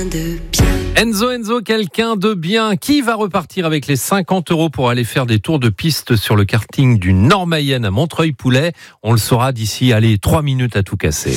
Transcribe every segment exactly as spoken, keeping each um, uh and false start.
Enzo Enzo, quelqu'un de bien. Qui va repartir avec les cinquante euros pour aller faire des tours de piste sur le karting du Nord-Mayenne à Montreuil-Poulet? On le saura d'ici, allez, trois minutes à tout casser.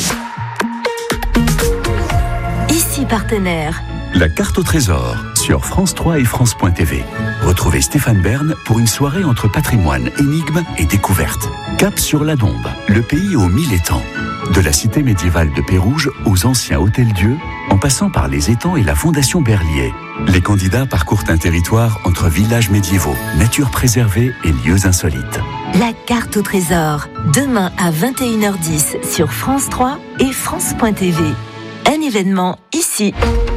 Ici partenaire. La carte au trésor sur France trois et France point T V. Retrouvez Stéphane Bern pour une soirée entre patrimoine, énigmes et découvertes. Cap sur la Dombe, le pays aux mille étangs. De la cité médiévale de Pérouge aux anciens hôtels-dieux, en passant par les étangs et la fondation Berlier. Les candidats parcourent un territoire entre villages médiévaux, nature préservée et lieux insolites. La carte au trésor, demain à vingt et une heures dix sur France trois et France point T V. Un événement ici.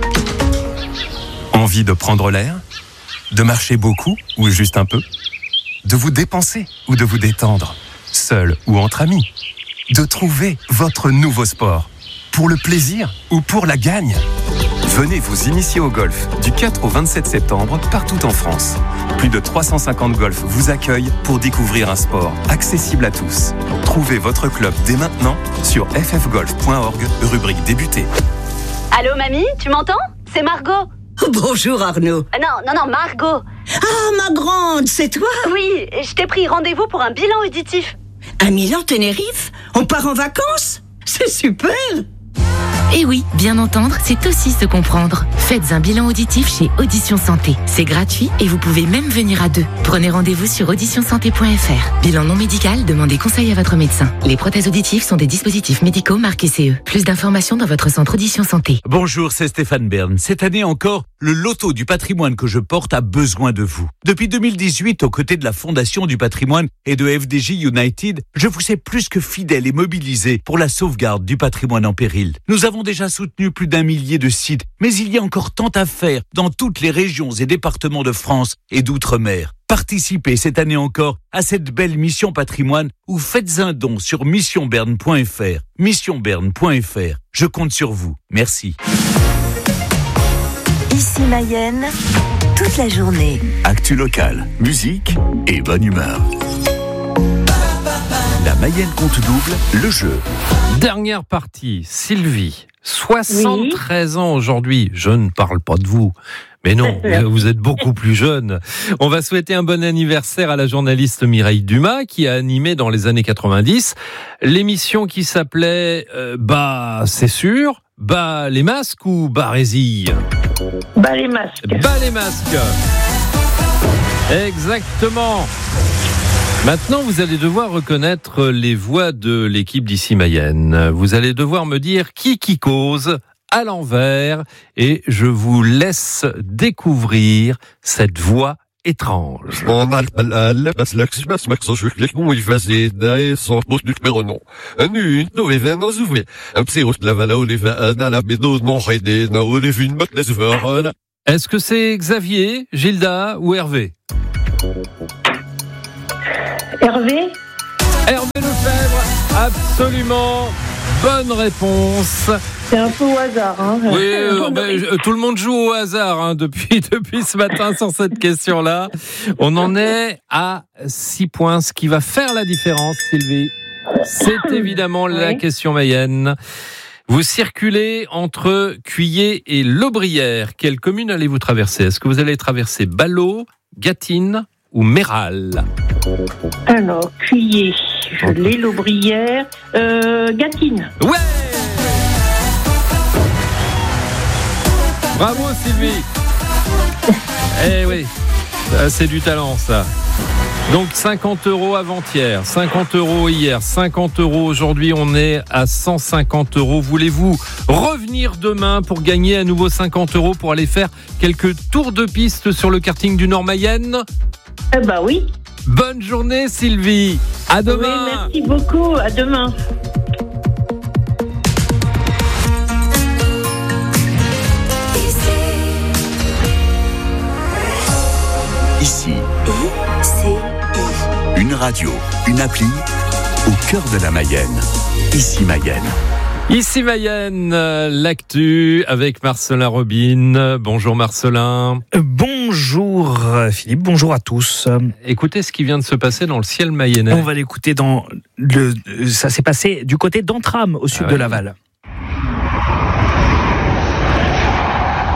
Envie de prendre l'air? De marcher beaucoup ou juste un peu? De vous dépenser ou de vous détendre? Seul ou entre amis? De trouver votre nouveau sport? Pour le plaisir ou pour la gagne? Venez vous initier au golf du quatre au vingt-sept septembre partout en France. Plus de trois cent cinquante golfs vous accueillent pour découvrir un sport accessible à tous. Trouvez votre club dès maintenant sur f f golf point org, rubrique débuter. Allô mamie, tu m'entends? C'est Margot. Bonjour Arnaud. Euh, non, non, non, Margot. Ah, ma grande, c'est toi? Oui, je t'ai pris rendez-vous pour un bilan auditif. À Milan-Tenerife? On part en vacances? C'est super! Et oui, bien entendre, c'est aussi se comprendre. Faites un bilan auditif chez Audition Santé. C'est gratuit et vous pouvez même venir à deux. Prenez rendez-vous sur audition santé point f r. Bilan non médical, demandez conseil à votre médecin. Les prothèses auditives sont des dispositifs médicaux marqués C E. Plus d'informations dans votre centre Audition Santé. Bonjour, c'est Stéphane Bern. Cette année encore, le loto du patrimoine que je porte a besoin de vous. Depuis deux mille dix-huit, aux côtés de la Fondation du patrimoine et de F D J United, je vous sais plus que fidèle et mobilisé pour la sauvegarde du patrimoine en péril. Nous avons déjà soutenu plus d'un millier de sites, mais il y a encore tant à faire dans toutes les régions et départements de France et d'outre-mer. Participez cette année encore à cette belle mission patrimoine ou faites un don sur mission bern point f r. mission bern point f r. Je compte sur vous. Merci. Ici Mayenne, toute la journée. Actu locale, musique et bonne humeur. La Mayenne compte double, le jeu. Dernière partie, Sylvie, soixante-treize oui. ans aujourd'hui. Je ne parle pas de vous, mais non, vous êtes beaucoup plus jeune. On va souhaiter un bon anniversaire à la journaliste Mireille Dumas qui a animé dans les années quatre-vingt-dix l'émission qui s'appelait euh, Bah, c'est sûr, Bah les masques ou Bah résille. Bah les masques. Bah les masques. Exactement. Maintenant, vous allez devoir reconnaître les voix de l'équipe d'Ici Mayenne. Vous allez devoir me dire qui qui cause à l'envers et je vous laisse découvrir cette voix étrange. Est-ce que c'est Xavier, Gilda ou Hervé ? Hervé Hervé Lefebvre, absolument. Bonne réponse. C'est un peu au hasard. Hein. Oui, euh, ben, tout le monde joue au hasard hein, depuis, depuis ce matin sur cette question-là. On en est à six points, ce qui va faire la différence, Sylvie. C'est évidemment la oui. question Mayenne. Vous circulez entre Cuillé et Laubrière. Quelle commune allez-vous traverser ? Est-ce que vous allez traverser Ballot, Gâtine ou Méral ? Alors, Cuillé, je l'ai, Laubrière, euh, Gâtine. Ouais ! Bravo Sylvie. Eh oui, c'est du talent ça. Donc cinquante euros avant-hier, cinquante euros hier, cinquante euros aujourd'hui, on est à cent cinquante euros. Voulez-vous revenir demain pour gagner à nouveau cinquante euros pour aller faire quelques tours de piste sur le karting du Nord-Mayenne ? Eh ben oui. Bonne journée Sylvie, à demain. Oui, merci beaucoup, à demain. Ici. I-C-I. Une radio, une appli, au cœur de la Mayenne. Ici Mayenne. Ici Mayenne, l'actu avec Marcelin Robin. Bonjour Marcelin. Bonjour Philippe, bonjour à tous. Écoutez ce qui vient de se passer dans le ciel mayennais. On va l'écouter dans le... Ça s'est passé du côté d'Entram, au sud ah ouais. de Laval.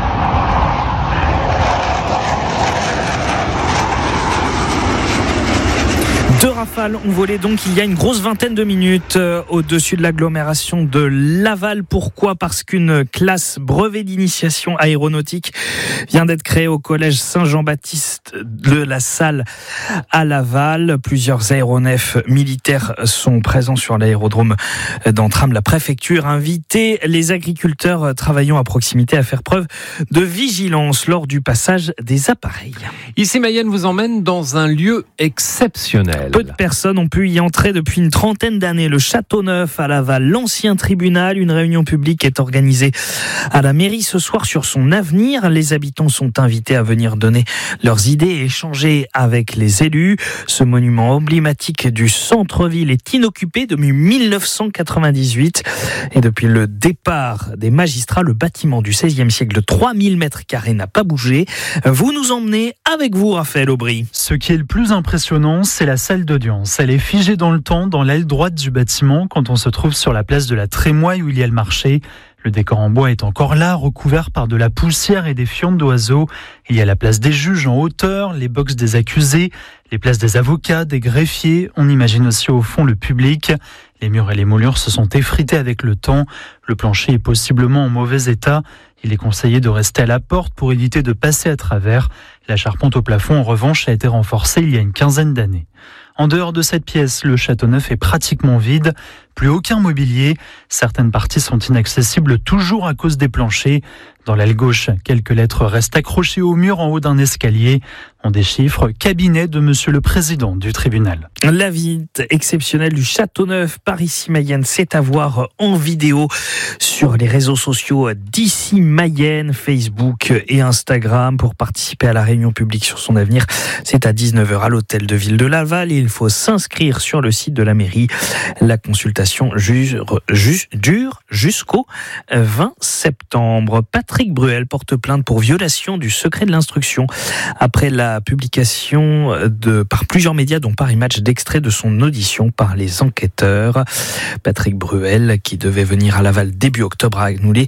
rafales ont volé donc il y a une grosse vingtaine de minutes euh, au-dessus de l'agglomération de Laval. Pourquoi ? Parce qu'une classe brevet d'initiation aéronautique vient d'être créée au collège Saint-Jean-Baptiste de la Salle à Laval. Plusieurs aéronefs militaires sont présents sur l'aérodrome d'Entrammes. La préfecture a invité les agriculteurs travaillant à proximité à faire preuve de vigilance lors du passage des appareils. Ici, Mayenne vous emmène dans un lieu exceptionnel. Peu de personnes ont pu y entrer depuis une trentaine d'années. Le Châteauneuf à Laval, l'ancien tribunal. Une réunion publique est organisée à la mairie ce soir sur son avenir. Les habitants sont invités à venir donner leurs idées et échanger avec les élus. Ce monument emblématique du centre-ville est inoccupé depuis dix-neuf cent quatre-vingt-dix-huit. Et depuis le départ des magistrats, le bâtiment du seizième siècle de trois mille mètres carrés n'a pas bougé. Vous nous emmenez avec vous, Raphaël Aubry. Ce qui est le plus impressionnant, c'est la salle d'audience. Elle est figée dans le temps, dans l'aile droite du bâtiment, quand on se trouve sur la place de la Trémoille où il y a le marché. Le décor en bois est encore là, recouvert par de la poussière et des fientes d'oiseaux. Il y a la place des juges en hauteur, les boxes des accusés, les places des avocats, des greffiers. On imagine aussi au fond le public. Les murs et les moulures se sont effrités avec le temps. Le plancher est possiblement en mauvais état. Il est conseillé de rester à la porte pour éviter de passer à travers. La charpente au plafond, en revanche, a été renforcée il y a une quinzaine d'années. En dehors de cette pièce, le Châteauneuf est pratiquement vide. Plus aucun mobilier. Certaines parties sont inaccessibles toujours à cause des planchers. Dans l'aile gauche, quelques lettres restent accrochées au mur en haut d'un escalier. On déchiffre « Cabinet de Monsieur le Président du tribunal ». La visite exceptionnelle du Châteauneuf par Ici Mayenne, c'est à voir en vidéo sur les réseaux sociaux d'Ici Mayenne, Facebook et Instagram. Pour participer à la réunion publique sur son avenir, c'est à dix-neuf heures à l'hôtel de ville de Laval. Il faut s'inscrire sur le site de la mairie. La consultation jure, jure, dure jusqu'au vingt septembre. Patrick Bruel porte plainte pour violation du secret de l'instruction après la publication de, par plusieurs médias, dont Paris Match, d'extraits de son audition par les enquêteurs. Patrick Bruel, qui devait venir à Laval début octobre, a annulé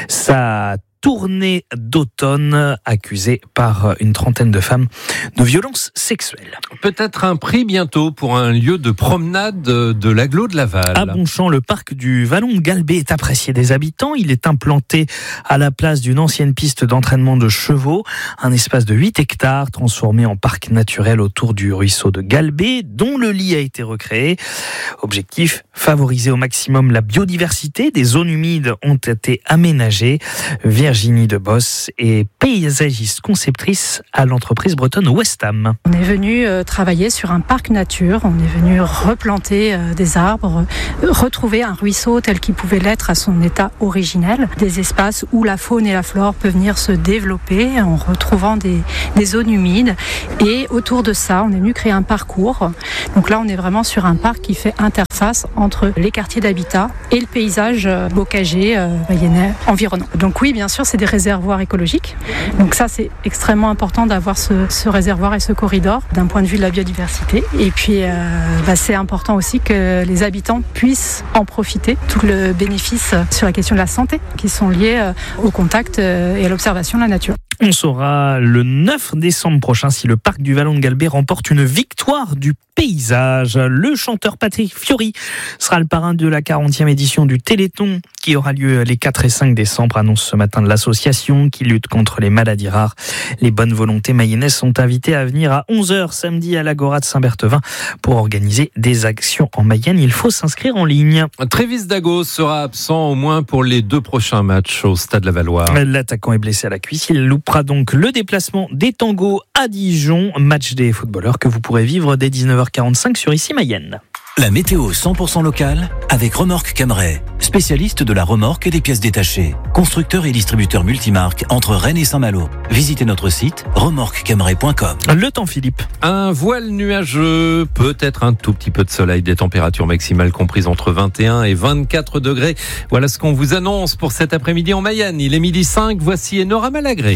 sa tournée d'automne, accusée par une trentaine de femmes de violences sexuelles. Peut-être un prix bientôt pour un lieu de promenade de l'agglo de Laval. À Bonchamp, le parc du Vallon de Galbé est apprécié des habitants. Il est implanté à la place d'une ancienne piste d'entraînement de chevaux. Un espace de huit hectares transformé en parc naturel autour du ruisseau de Galbé, dont le lit a été recréé. Objectif, favoriser au maximum la biodiversité. Des zones humides ont été aménagées. Virginie Deboss est paysagiste conceptrice à l'entreprise bretonne Westham. On est venu euh, travailler sur un parc nature, on est venu replanter euh, des arbres, euh, retrouver un ruisseau tel qu'il pouvait l'être à son état originel, des espaces où la faune et la flore peuvent venir se développer en retrouvant des, des zones humides. Et autour de ça, on est venu créer un parcours. Donc là, on est vraiment sur un parc qui fait interface entre les quartiers d'habitat et le paysage euh, bocager euh, mayennais environnant. Donc oui, bien sûr, c'est des réservoirs écologiques. Donc ça, c'est extrêmement important d'avoir ce, ce réservoir et ce corridor d'un point de vue de la biodiversité. Et puis, euh, bah, c'est important aussi que les habitants puissent en profiter. Tout le bénéfice sur la question de la santé qui sont liés euh, au contact euh, et à l'observation de la nature. On saura le neuf décembre prochain si le parc du Vallon de Galbé remporte une victoire du paysage. Le chanteur Patrick Fiori sera le parrain de la quarantième édition du Téléthon qui aura lieu les quatre et cinq décembre, annonce ce matin de l'association qui lutte contre les maladies rares. Les bonnes volontés mayennaises sont invitées à venir à onze heures samedi à l'Agora de Saint-Berthevin pour organiser des actions en Mayenne. Il faut s'inscrire en ligne. Trévis Dagos sera absent au moins pour les deux prochains matchs au Stade Lavallois. L'attaquant est blessé à la cuisse. Il loupera donc le déplacement des Tangos à Dijon. Match des footballeurs que vous pourrez vivre dès dix-neuf heures quarante-cinq sur Ici Mayenne. La météo cent pour cent locale avec Remorque Camray, spécialiste de la remorque et des pièces détachées. Constructeur et distributeur multimarque entre Rennes et Saint-Malo. Visitez notre site remorque camray point com. Le temps, Philippe. Un voile nuageux, peut-être un tout petit peu de soleil, des températures maximales comprises entre vingt et un et vingt-quatre degrés. Voilà ce qu'on vous annonce pour cet après-midi en Mayenne. Il est midi cinq, voici Enora Malagré.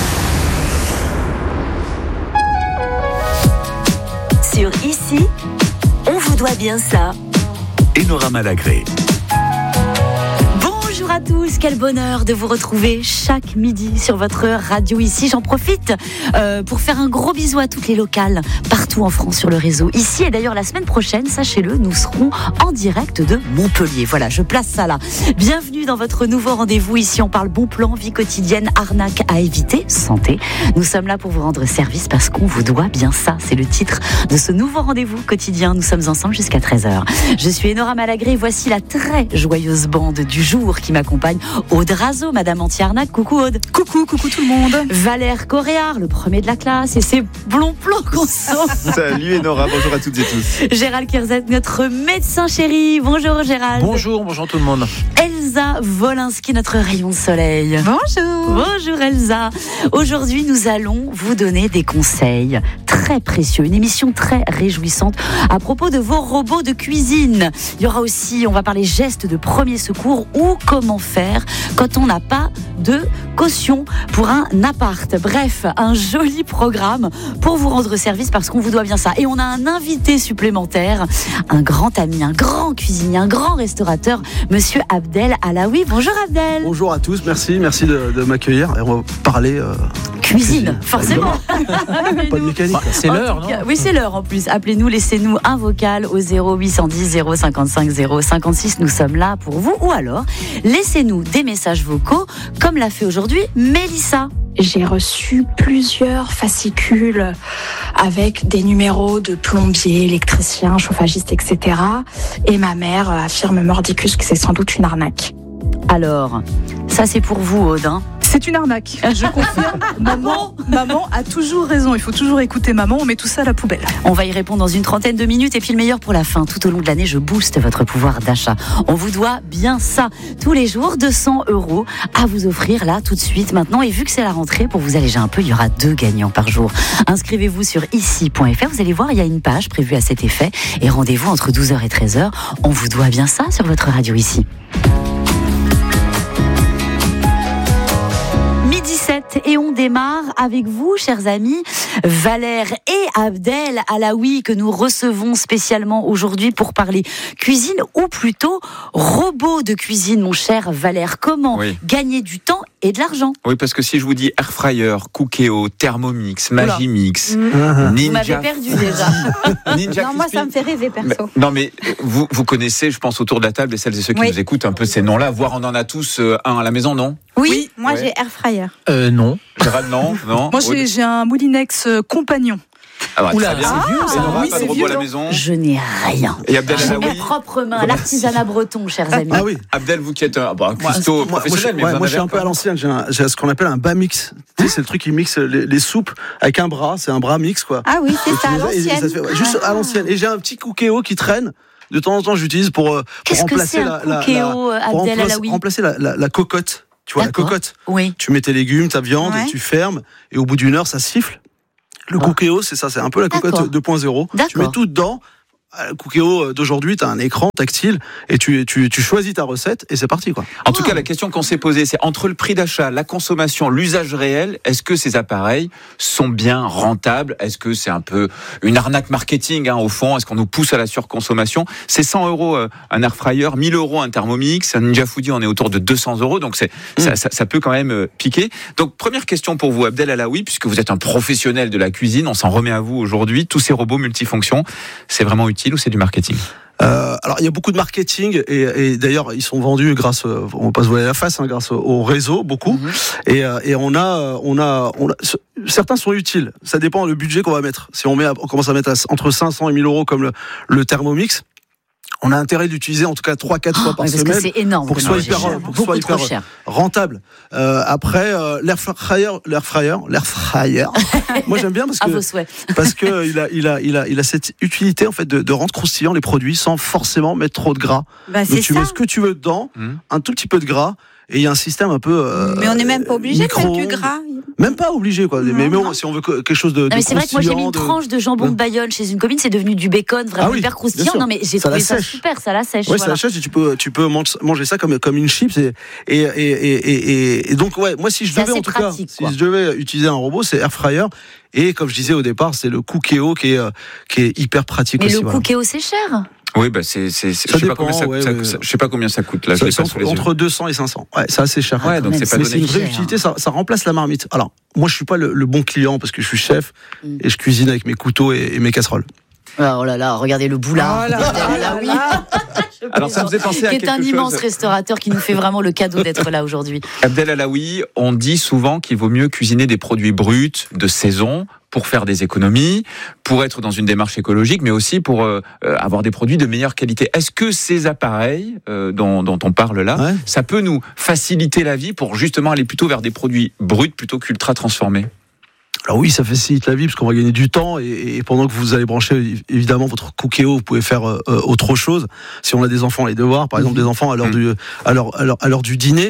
Sur Ici, on vous doit bien ça. Enora Malagré. Bonjour Bonjour à tous, quel bonheur de vous retrouver chaque midi sur votre radio ici. J'en profite euh, pour faire un gros bisou à toutes les locales partout en France sur le réseau ici. Et d'ailleurs la semaine prochaine, sachez-le, nous serons en direct de Montpellier. Voilà, je place ça là. Bienvenue dans votre nouveau rendez-vous. Ici on parle bon plan, vie quotidienne, arnaque à éviter, santé. Nous sommes là pour vous rendre service parce qu'on vous doit bien ça. C'est le titre de ce nouveau rendez-vous quotidien. Nous sommes ensemble jusqu'à treize heures. Je suis Enora Malagré. Voici la très joyeuse bande du jour qui m'accompagne. Aude Razo, Madame Anti-Arnaque. Coucou Aude. Coucou, coucou tout le monde. Valère Coréard, le premier de la classe, et ses blonds plans qu'on sauve. Salut Enora, bonjour à toutes et tous. Gérald Kirzet, notre médecin chéri. Bonjour Gérald. Bonjour, bonjour tout le monde. Elsa Wolinski, notre rayon de soleil. Bonjour. Bonjour Elsa. Aujourd'hui, nous allons vous donner des conseils très précieux, une émission très réjouissante à propos de vos robots de cuisine. Il y aura aussi, on va parler gestes de premier secours ou comment faire quand on n'a pas de caution pour un appart. Bref, un joli programme pour vous rendre service parce qu'on vous doit bien ça. Et on a un invité supplémentaire, un grand ami, un grand cuisinier, un grand restaurateur, Monsieur Abdel Alaoui. Bonjour Abdel. Bonjour à tous, merci, merci de, de m'accueillir. Et on va parler euh, cuisine, cuisine, forcément. Pas de mécanique. C'est l'heure, non ? Oui, c'est l'heure en plus. Appelez-nous, laissez-nous un vocal au zéro huit cent dix zéro cinquante-cinq zéro cinquante-six. Nous sommes là pour vous. Ou alors, laissez-nous des messages vocaux, comme l'a fait aujourd'hui Mélissa. J'ai reçu plusieurs fascicules avec des numéros de plombiers, électriciens, chauffagistes, et cetera. Et ma mère affirme mordicus que c'est sans doute une arnaque. Alors, ça c'est pour vous, Aude, hein ? C'est une arnaque, je confirme. maman, maman a toujours raison, il faut toujours écouter maman, on met tout ça à la poubelle. On va y répondre dans une trentaine de minutes et puis le meilleur pour la fin. Tout au long de l'année, je booste votre pouvoir d'achat. On vous doit bien ça. Tous les jours, deux cents euros à vous offrir là tout de suite maintenant. Et vu que c'est la rentrée, pour vous alléger un peu, il y aura deux gagnants par jour. Inscrivez-vous sur ici point f r, vous allez voir, il y a une page prévue à cet effet. Et rendez-vous entre douze heures et treize heures. On vous doit bien ça sur votre radio ici. dix-sept et on démarre avec vous, chers amis, Valère et Abdel Alaoui que nous recevons spécialement aujourd'hui pour parler cuisine ou plutôt robot de cuisine, mon cher Valère. Comment oui. gagner du temps et de l'argent ? Oui, parce que si je vous dis air fryer, Cookéo, Thermomix, Magimix, mmh. Ninja, vous m'avez perdu déjà. Ninja non, moi ça me fait rêver perso. Mais, non mais vous vous connaissez, je pense autour de la table et celles et ceux qui oui. nous écoutent un peu ces noms-là. Voire on en a tous euh, un à la maison, non ? Oui, oui, moi ouais. j'ai air fryer. Euh, non. Gérald, non, non. Moi j'ai, j'ai un Moulinex euh, compagnon. Ah bah, Oula, très bien. c'est vieux, ça. Enora, Oui, pas de c'est robot vieux. à la maison. Je n'ai rien. Et Abdel J'ai Alaoui. mes propres mains, l'artisanat breton, chers amis. Ah oui. Abdel, vous qui êtes un, bah, un cuistot moi, professionnel, moi, mais ouais, moi je suis un peu à l'ancienne. J'ai, un, j'ai ce qu'on appelle un bas mix. Tu sais, c'est le truc qui mixe les, les soupes avec un bras. C'est un bras mix, quoi. Ah oui, c'est ça, à et, l'ancienne. et ça se fait, ouais, juste à l'ancienne. Et j'ai un petit Cookéo qui traîne. De temps en temps, j'utilise pour, pour Qu'est-ce remplacer que c'est la, un la, Cookéo, la, pour Abdel remplacer, Alaoui remplacer la, la, la cocotte. Tu vois, D'accord. la cocotte. Oui. Tu mets tes légumes, ta viande, Ouais. et tu fermes. Et au bout d'une heure, ça siffle. Le Ah. Cookéo, c'est ça, c'est un peu la cocotte D'accord. deux point zéro. D'accord. Tu mets tout dedans. Le Cookéo d'aujourd'hui, tu as un écran tactile et tu, tu, tu choisis ta recette et c'est parti, quoi. En tout cas, la question qu'on s'est posée, c'est entre le prix d'achat, la consommation, l'usage réel, est-ce que ces appareils sont bien rentables ? Est-ce que c'est un peu une arnaque marketing, hein, au fond ? Est-ce qu'on nous pousse à la surconsommation ? C'est cent euros euh, un air fryer, mille euros un Thermomix, un Ninja Foodi, on est autour de deux cents euros, donc c'est, mmh. ça, ça, ça peut quand même euh, piquer. Donc, première question pour vous, Abdel Alaoui, puisque vous êtes un professionnel de la cuisine, on s'en remet à vous aujourd'hui. Tous ces robots multifonctions, c'est vraiment utile ou c'est du marketing ? Euh, alors il y a beaucoup de marketing et, et d'ailleurs ils sont vendus grâce, on va pas se voiler la face, hein, grâce au réseau beaucoup. Mmh. Et, et on a, on a, on a, certains sont utiles. Ça dépend du budget qu'on va mettre. Si on met, on commence à mettre à, entre cinq cents et mille euros comme le, le Thermomix. On a intérêt d'utiliser en tout cas trois quatre fois oh, par parce semaine que c'est énorme, pour que ce soit hyper, pour que soit hyper rentable. Euh, après euh, l'air fryer, l'air fryer, l'air fryer. Moi j'aime bien parce que à vos souhaits. parce que il a il a il a il a cette utilité en fait de, de rendre croustillant les produits sans forcément mettre trop de gras. Bah, Donc tu ça. mets ce que tu veux dedans, mmh. un tout petit peu de gras. Et il y a un système un peu. Euh, mais on n'est même pas obligé de mettre du gras. Même pas obligé, quoi. Non, mais bon, si on veut quelque chose de. Non, mais de c'est vrai que moi j'ai mis une de... tranche de jambon de Bayonne chez une copine, c'est devenu du bacon vraiment ah oui, hyper croustillant. Non, mais j'ai ça trouvé ça sèche. super, ça la sèche. Ouais, voilà. ça la sèche et tu peux, tu peux manger ça comme, comme une chips. Et, et, et, et, et, et donc, ouais, moi, si je c'est devais, en tout pratique, cas, quoi. si je devais utiliser un robot, c'est Air Fryer. Et comme je disais au départ, c'est le Cookéo qui est, qui est hyper pratique mais aussi. Mais le voilà. Cookéo, c'est cher. Oui, bah c'est, c'est, c'est ça je sais dépend, pas combien ça, ouais, ça, ouais. ça, je sais pas combien ça coûte là. Ça, je l'ai c'est pas sous les entre, yeux. entre deux cents et cinq cents. Ouais, c'est assez cher. Ouais, donc c'est pas mais donné. c'est une vraie cher, utilité. hein. Ça, ça remplace la marmite. Alors, moi, je suis pas le, le bon client parce que je suis chef Mm. et je cuisine avec mes couteaux et, et mes casseroles. Oh là là, regardez le boulard. Oh là là là oui. Alors ça me faisait penser à qui est quelque un chose. immense restaurateur qui nous fait vraiment le cadeau d'être là aujourd'hui. Abdel Alaoui, on dit souvent qu'il vaut mieux cuisiner des produits bruts de saison pour faire des économies, pour être dans une démarche écologique, mais aussi pour euh, avoir des produits de meilleure qualité. Est-ce que ces appareils euh, dont, dont on parle là, ouais. ça peut nous faciliter la vie pour justement aller plutôt vers des produits bruts plutôt qu'ultra transformés ? Alors oui, ça facilite la vie parce qu'on va gagner du temps et, et pendant que vous allez brancher évidemment votre Cookéo, vous pouvez faire euh, autre chose. Si on a des enfants, les devoirs, par exemple, mmh. des enfants à l'heure mmh. du à l'heure, à l'heure, à l'heure du dîner,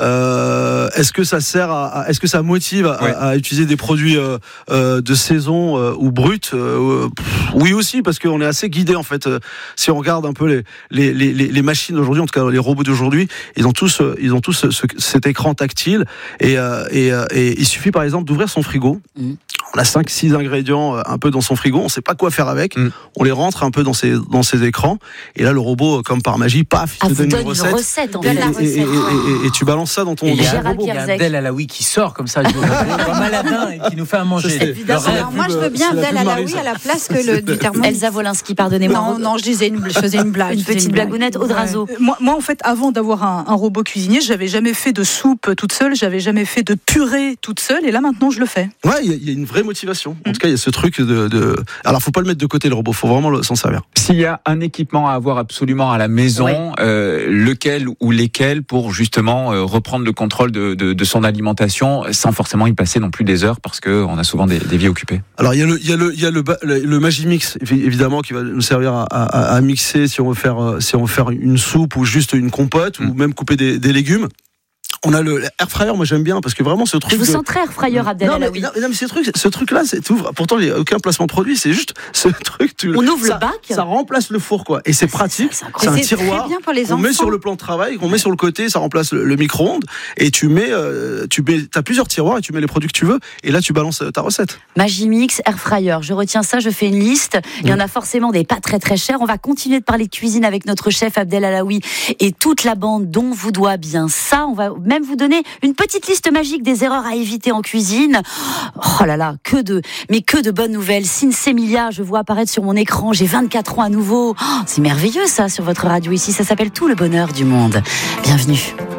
euh, est-ce que ça sert à, à est-ce que ça motive à, ouais. à, à utiliser des produits euh, euh, de saison euh, ou bruts euh, pff, oui aussi parce qu'on est assez guidé en fait. Euh, si on regarde un peu les les les, les machines d'aujourd'hui, en tout cas les robots d'aujourd'hui, ils ont tous ils ont tous ce, ce, cet écran tactile et, euh, et, euh, et il suffit par exemple d'ouvrir son frigo. Mmh. On a cinq six ingrédients un peu dans son frigo, on sait pas quoi faire avec, mmh. on les rentre un peu dans ces, dans ces écrans, et là le robot, comme par magie, paf, il ah, te donne, donne une recette, une recette en et, fait. et, et, et, et, et tu balances ça dans ton, il y a, robot. Il y a Abdel Alaoui qui sort comme ça, comme Aladin, et qui nous fait à manger. Alors moi je veux bien Abdel Alaoui à la place que le, du thermomètre. Elsa Wolinski, pardonnez-moi. Non, non, je disais une, je faisais une blague. Une petite blagounette, Audrazo. Ouais. Moi, moi en fait, avant d'avoir un, un robot cuisinier, j'avais jamais fait de soupe toute seule, j'avais jamais fait de purée toute seule, et là maintenant je le fais. Ouais, il y, y a une vraie motivation. En tout cas, il y a ce truc de, de... Alors, faut pas le mettre de côté, le robot. Faut vraiment s'en servir. S'il y a un équipement à avoir absolument à la maison, ouais. euh, lequel ou lesquels pour justement euh, reprendre le contrôle de, de, de son alimentation sans forcément y passer non plus des heures parce que on a souvent des, des vies occupées. Alors, il y a le, il y a le, il y a le, le, le Magimix, évidemment, qui va nous servir à, à, à mixer si on veut faire, si on veut faire une soupe ou juste une compote mmh. ou même couper des, des légumes. On a le air fryer, moi j'aime bien parce que vraiment ce truc. Je vous de... sens très air fryer, Abdel Alaoui. Non, non, mais ce truc, ce truc-là, c'est tout. Pourtant, il n'y a aucun placement de produit. C'est juste ce truc. Tu... On ouvre ça, le bac. Ça remplace le four, quoi. Et c'est pratique. C'est, c'est, c'est un tiroir. Très bien pour les qu'on met sur le plan de travail, qu'on met sur le côté. Ça remplace le, le micro-ondes. Et tu mets, euh, tu mets, t'as plusieurs tiroirs et tu mets les produits que tu veux. Et là, tu balances ta recette. Magimix, air fryer. Je retiens ça. Je fais une liste. Il y en a forcément des pas très très chers. On va continuer de parler de cuisine avec notre chef Abdel Alaoui et toute la bande dont vous doit bien ça. On va même vous donner une petite liste magique des erreurs à éviter en cuisine. Oh là là, que de, mais que de bonnes nouvelles. Sinsemilia, je vois apparaître sur mon écran. J'ai vingt-quatre ans à nouveau. Oh, c'est merveilleux ça sur votre radio ici. Ça s'appelle Tout le bonheur du monde. Bienvenue.